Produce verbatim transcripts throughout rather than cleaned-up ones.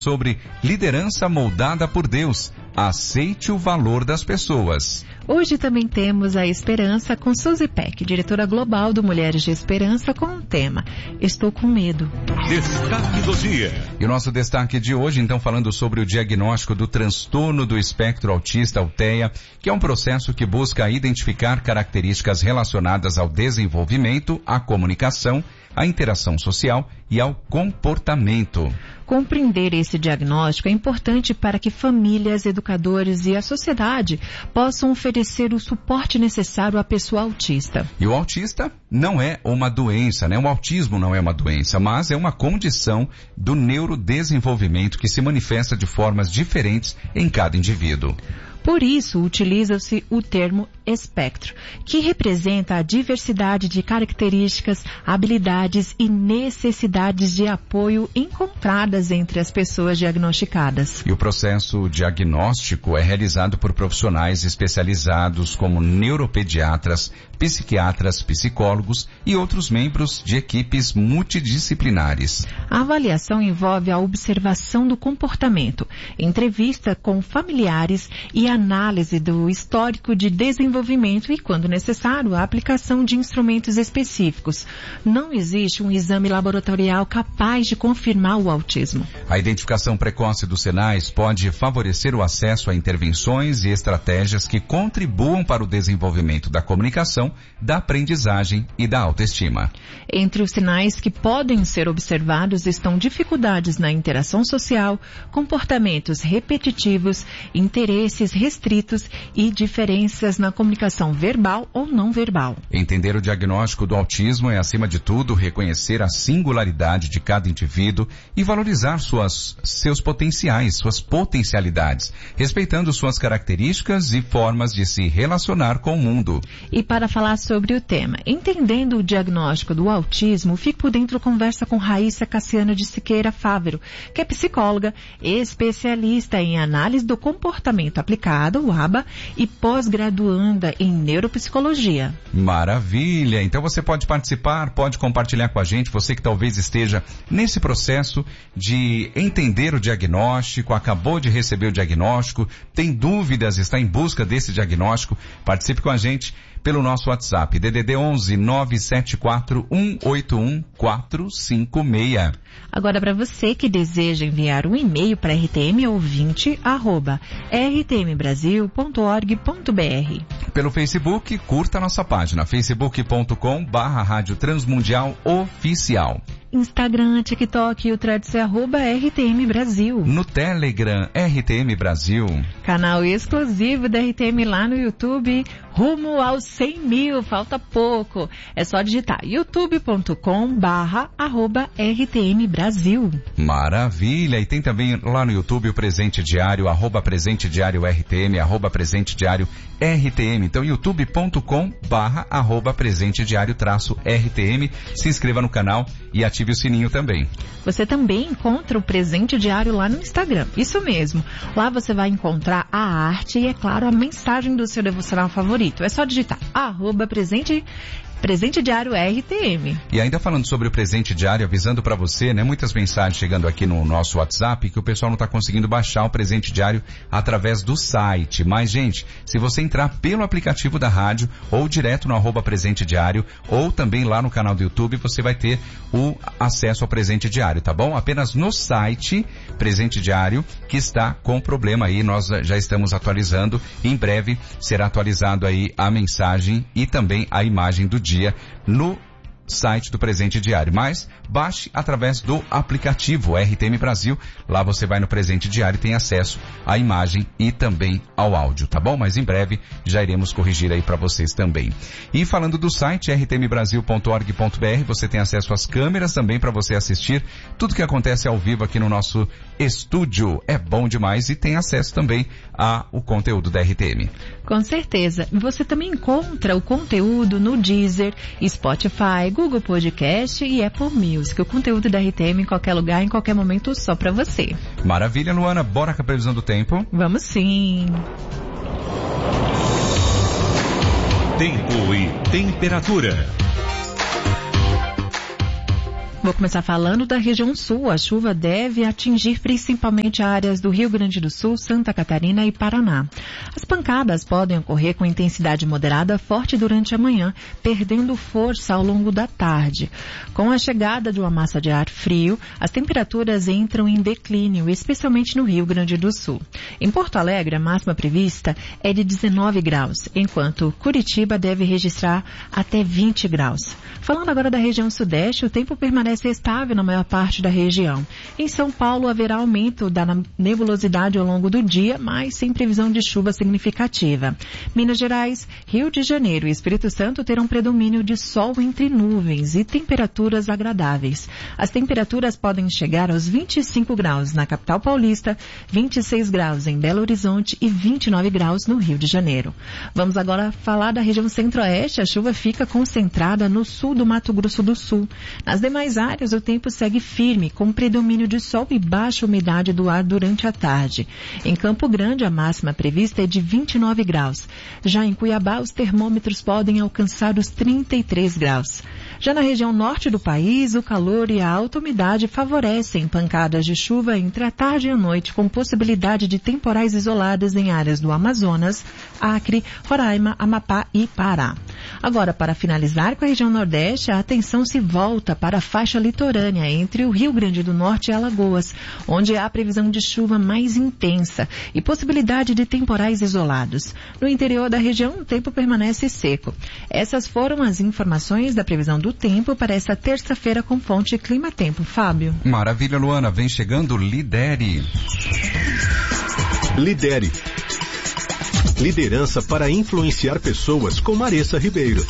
sobre liderança moldada por Deus. Aceite o valor das pessoas. Hoje também temos a Esperança com Suzy Peck, diretora global do Mulheres de Esperança, com o tema Estou com Medo. Destaque do dia. E o nosso destaque de hoje, então, falando sobre o diagnóstico do transtorno do espectro autista, o TEA, que é um processo que busca identificar características relacionadas ao desenvolvimento, à comunicação, à interação social e ao comportamento. Compreender esse diagnóstico é importante para que famílias, educadores e a sociedade possam oferecer o suporte necessário à pessoa autista. E o autista não é uma doença, né? O autismo não é uma doença, mas é uma condição do neurodesenvolvimento que se manifesta de formas diferentes em cada indivíduo. Por isso, utiliza-se o termo espectro, que representa a diversidade de características, habilidades e necessidades de apoio encontradas entre as pessoas diagnosticadas. E o processo diagnóstico é realizado por profissionais especializados como neuropediatras, psiquiatras, psicólogos e outros membros de equipes multidisciplinares. A avaliação envolve a observação do comportamento, entrevista com familiares e análise do histórico de desenvolvimento e, quando necessário, a aplicação de instrumentos específicos. Não existe um exame laboratorial capaz de confirmar o autismo. A identificação precoce dos sinais pode favorecer o acesso a intervenções e estratégias que contribuam para o desenvolvimento da comunicação, da aprendizagem e da autoestima. Entre os sinais que podem ser observados estão dificuldades na interação social, comportamentos repetitivos, interesses restritos e diferenças na comunicação verbal ou não verbal. Entender o diagnóstico do autismo é, acima de tudo, reconhecer a singularidade de cada indivíduo e valorizar suas, seus potenciais, suas potencialidades, respeitando suas características e formas de se relacionar com o mundo. E para falar sobre o tema, entendendo o diagnóstico do autismo, fico por dentro conversa com Raíssa Cassiano de Siqueira Fávero, que é psicóloga, especialista em análise do comportamento aplicado, o A B A, e pós-graduanda em neuropsicologia. Maravilha! Então você pode participar, pode compartilhar com a gente, você que talvez esteja nesse processo de entender o diagnóstico, acabou de receber o diagnóstico, tem dúvidas, está em busca desse diagnóstico, participe com a gente pelo nosso WhatsApp, D D D onze nove sete quatro um oito um quatro cinco seis. Agora, para você que deseja enviar um e-mail para r t m ouvinte arroba r t m brasil ponto org ponto b r. Pelo Facebook, curta a nossa página, facebook ponto com barra Rádio Transmundial Oficial. Instagram, TikTok e o Threads é arroba R T M Brasil. No Telegram, R T M Brasil. Canal exclusivo da R T M lá no YouTube, rumo aos cem mil, falta pouco. É só digitar youtube ponto com barra arroba R T M Brasil. Maravilha! E tem também lá no YouTube o Presente Diário, arroba Presente Diário R T M, arroba Presente Diário R T M. Então, youtube ponto com barra arroba Presente Diário traço R T M. Se inscreva no canal e ative o sininho também. Você também encontra o Presente Diário lá no Instagram. Isso mesmo. Lá você vai encontrar a arte e, é claro, a mensagem do seu devocional favorito. É só digitar arroba Presente Presente Diário R T M. E ainda falando sobre o Presente Diário, avisando para você, né, muitas mensagens chegando aqui no nosso WhatsApp que o pessoal não está conseguindo baixar o Presente Diário através do site. Mas, gente, se você entrar pelo aplicativo da rádio ou direto no arroba Presente Diário ou também lá no canal do YouTube, você vai ter o acesso ao Presente Diário, tá bom? Apenas no site Presente Diário que está com problema aí, nós já estamos atualizando. Em breve será atualizado aí a mensagem e também a imagem do dia dia no site do Presente Diário, mas baixe através do aplicativo R T M Brasil. Lá você vai no Presente Diário e tem acesso à imagem e também ao áudio, tá bom? Mas em breve já iremos corrigir aí para vocês também. E falando do site r t m brasil ponto org ponto b r, você tem acesso às câmeras também para você assistir tudo que acontece ao vivo aqui no nosso estúdio. É bom demais e tem acesso também ao conteúdo da R T M. Com certeza. Você também encontra o conteúdo no Deezer, Spotify, Google Podcast e Apple Music. O conteúdo da R T M em qualquer lugar, em qualquer momento, só para você. Maravilha, Luana. Bora com a previsão do tempo? Vamos sim. Tempo e temperatura. Vou começar falando da região sul. A chuva deve atingir principalmente áreas do Rio Grande do Sul, Santa Catarina e Paraná. As pancadas podem ocorrer com intensidade moderada forte durante a manhã, perdendo força ao longo da tarde. Com a chegada de uma massa de ar frio, as temperaturas entram em declínio, especialmente no Rio Grande do Sul. Em Porto Alegre, a máxima prevista é de dezenove graus, enquanto Curitiba deve registrar até vinte graus. Falando agora da região sudeste, o tempo permanece estável na maior parte da região. Em São Paulo haverá aumento da nebulosidade ao longo do dia, mas sem previsão de chuva significativa. Minas Gerais, Rio de Janeiro e Espírito Santo terão predomínio de sol entre nuvens e temperaturas agradáveis. As temperaturas podem chegar aos vinte e cinco graus na capital paulista, vinte e seis graus em Belo Horizonte e vinte e nove graus no Rio de Janeiro. Vamos agora falar da região centro-oeste. A chuva fica concentrada no sul do Mato Grosso do Sul. Nas demais áreas, o tempo segue firme, com predomínio de sol e baixa umidade do ar durante a tarde. Em Campo Grande, a máxima prevista é de vinte e nove graus. Já em Cuiabá, os termômetros podem alcançar os trinta e três graus. Já na região norte do país, o calor e a alta umidade favorecem pancadas de chuva entre a tarde e a noite, com possibilidade de temporais isoladas em áreas do Amazonas, Acre, Roraima, Amapá e Pará. Agora, para finalizar com a região nordeste, a atenção se volta para a faixa litorânea entre o Rio Grande do Norte e Alagoas, onde há previsão de chuva mais intensa e possibilidade de temporais isolados. No interior da região, o tempo permanece seco. Essas foram as informações da previsão do tempo para esta terça-feira com fonte Clima Tempo. Fábio. Maravilha, Luana. Vem chegando Lidere. Lidere. Liderança para influenciar pessoas com Maressa Ribeiro.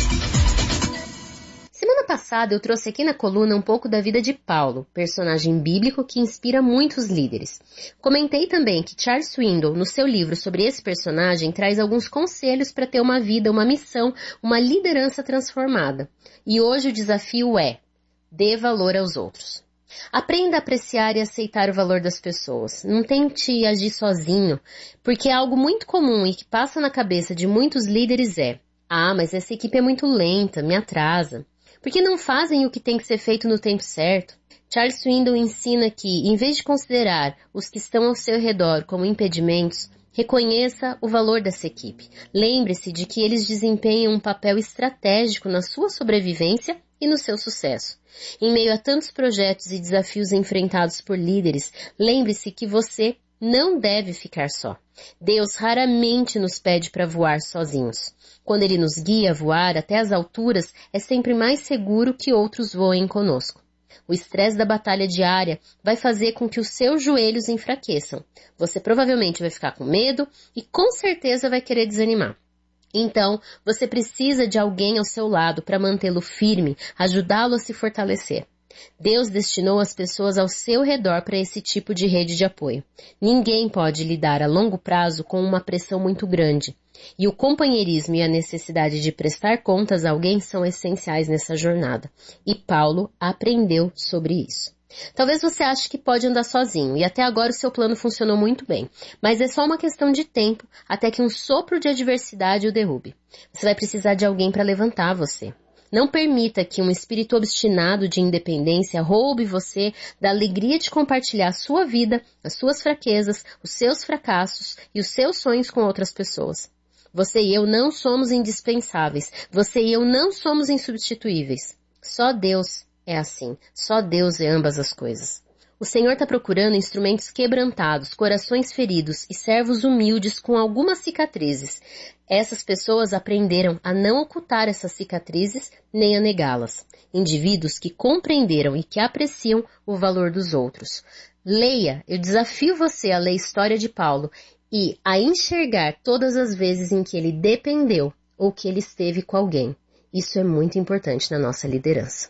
Semana passada eu trouxe aqui na coluna um pouco da vida de Paulo, personagem bíblico que inspira muitos líderes. Comentei também que Charles Swindoll, no seu livro sobre esse personagem, traz alguns conselhos para ter uma vida, uma missão, uma liderança transformada. E hoje o desafio é: dê valor aos outros. Aprenda a apreciar e aceitar o valor das pessoas. Não tente agir sozinho, porque algo muito comum e que passa na cabeça de muitos líderes é: ah, mas essa equipe é muito lenta, me atrasa. Por que não fazem o que tem que ser feito no tempo certo? Charles Swindoll ensina que, em vez de considerar os que estão ao seu redor como impedimentos, reconheça o valor dessa equipe. Lembre-se de que eles desempenham um papel estratégico na sua sobrevivência e no seu sucesso. Em meio a tantos projetos e desafios enfrentados por líderes, lembre-se que você não deve ficar só. Deus raramente nos pede para voar sozinhos. Quando Ele nos guia a voar até as alturas, é sempre mais seguro que outros voem conosco. O estresse da batalha diária vai fazer com que os seus joelhos enfraqueçam. Você provavelmente vai ficar com medo e com certeza vai querer desanimar. Então, você precisa de alguém ao seu lado para mantê-lo firme, ajudá-lo a se fortalecer. Deus destinou as pessoas ao seu redor para esse tipo de rede de apoio. Ninguém pode lidar a longo prazo com uma pressão muito grande. E o companheirismo e a necessidade de prestar contas a alguém são essenciais nessa jornada. E Paulo aprendeu sobre isso. Talvez você ache que pode andar sozinho, e até agora o seu plano funcionou muito bem. Mas é só uma questão de tempo até que um sopro de adversidade o derrube. Você vai precisar de alguém para levantar você. Não permita que um espírito obstinado de independência roube você da alegria de compartilhar a sua vida, as suas fraquezas, os seus fracassos e os seus sonhos com outras pessoas. Você e eu não somos indispensáveis. Você e eu não somos insubstituíveis. Só Deus é assim. Só Deus é ambas as coisas. O Senhor está procurando instrumentos quebrantados, corações feridos e servos humildes com algumas cicatrizes. Essas pessoas aprenderam a não ocultar essas cicatrizes nem a negá-las. Indivíduos que compreenderam e que apreciam o valor dos outros. Leia, eu desafio você a ler a história de Paulo e a enxergar todas as vezes em que ele dependeu ou que ele esteve com alguém. Isso é muito importante na nossa liderança.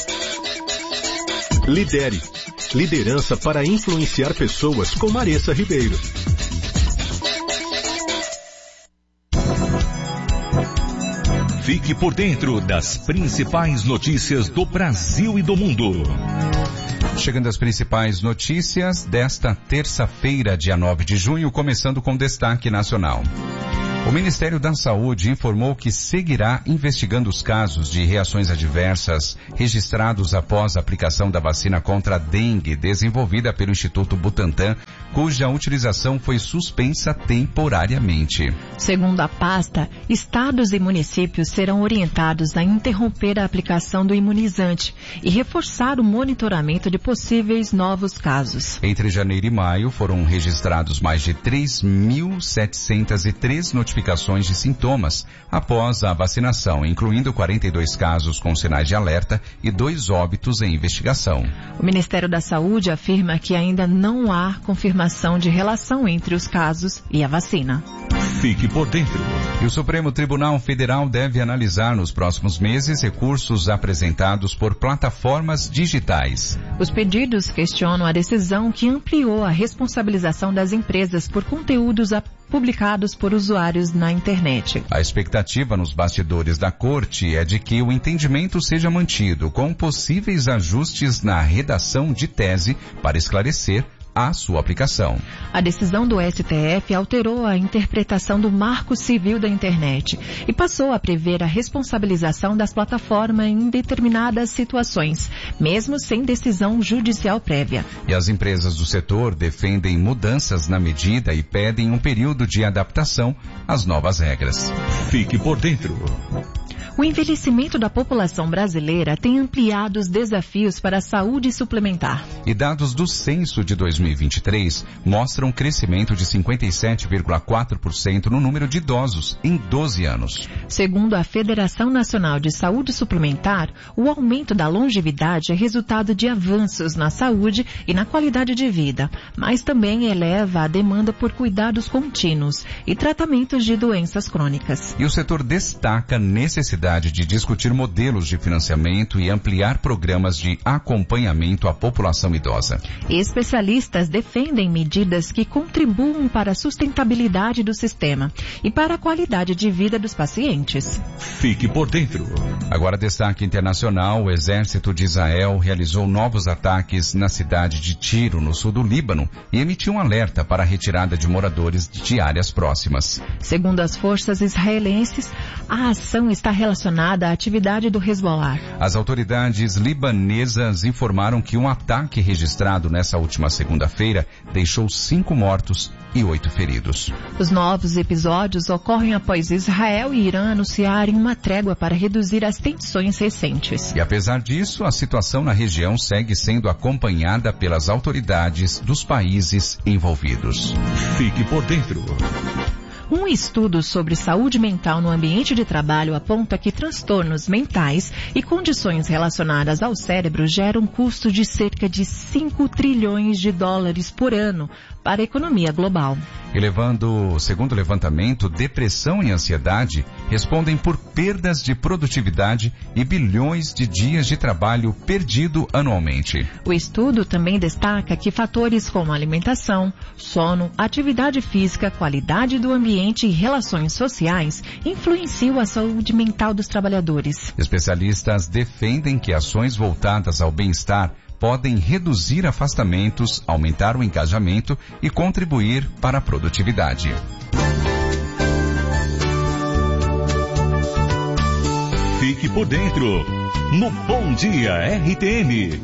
Lidere. Liderança para influenciar pessoas com Maressa Ribeiro. Fique por dentro das principais notícias do Brasil e do mundo. Chegando às principais notícias desta terça-feira, dia nove de junho, começando com destaque nacional. O Ministério da Saúde informou que seguirá investigando os casos de reações adversas registrados após a aplicação da vacina contra a dengue desenvolvida pelo Instituto Butantan, cuja utilização foi suspensa temporariamente. Segundo a pasta, estados e municípios serão orientados a interromper a aplicação do imunizante e reforçar o monitoramento de possíveis novos casos. Entre janeiro e maio foram registrados mais de três mil setecentas e três notificações de sintomas após a vacinação, incluindo quarenta e dois casos com sinais de alerta e dois óbitos em investigação. O Ministério da Saúde afirma que ainda não há confirmação de relação entre os casos e a vacina. Fique por dentro. E o Supremo Tribunal Federal deve analisar nos próximos meses recursos apresentados por plataformas digitais. Os pedidos questionam a decisão que ampliou a responsabilização das empresas por conteúdos publicados por usuários na internet. A expectativa nos bastidores da corte é de que o entendimento seja mantido, com possíveis ajustes na redação de tese para esclarecer a sua aplicação. A decisão do S T F alterou a interpretação do Marco Civil da Internet e passou a prever a responsabilização das plataformas em determinadas situações, mesmo sem decisão judicial prévia. E as empresas do setor defendem mudanças na medida e pedem um período de adaptação às novas regras. Fique por dentro. O envelhecimento da população brasileira tem ampliado os desafios para a saúde suplementar. E dados do censo de dois mil e vinte e três mostram um crescimento de cinquenta e sete vírgula quatro por cento no número de idosos em doze anos. Segundo a Federação Nacional de Saúde Suplementar, o aumento da longevidade é resultado de avanços na saúde e na qualidade de vida, mas também eleva a demanda por cuidados contínuos e tratamentos de doenças crônicas. E o setor destaca a necessidade de discutir modelos de financiamento e ampliar programas de acompanhamento à população idosa. Especialistas defendem medidas que contribuam para a sustentabilidade do sistema e para a qualidade de vida dos pacientes. Fique por dentro. Agora, destaque internacional: o exército de Israel realizou novos ataques na cidade de Tiro, no sul do Líbano, e emitiu um alerta para a retirada de moradores de áreas próximas. Segundo as forças israelenses, a ação está relacionada relacionada à atividade do Hezbollah. As autoridades libanesas informaram que um ataque registrado nessa última segunda-feira deixou cinco mortos e oito feridos. Os novos episódios ocorrem após Israel e Irã anunciarem uma trégua para reduzir as tensões recentes. E apesar disso, a situação na região segue sendo acompanhada pelas autoridades dos países envolvidos. Fique por dentro. Um estudo sobre saúde mental no ambiente de trabalho aponta que transtornos mentais e condições relacionadas ao cérebro geram um custo de cerca de cinco trilhões de dólares por ano para a economia global. Elevando, segundo o levantamento, depressão e ansiedade respondem por perdas de produtividade e bilhões de dias de trabalho perdido anualmente. O estudo também destaca que fatores como alimentação, sono, atividade física, qualidade do ambiente e relações sociais influenciam a saúde mental dos trabalhadores. Especialistas defendem que ações voltadas ao bem-estar podem reduzir afastamentos, aumentar o engajamento e contribuir para a produtividade. Fique por dentro no Bom Dia R T M.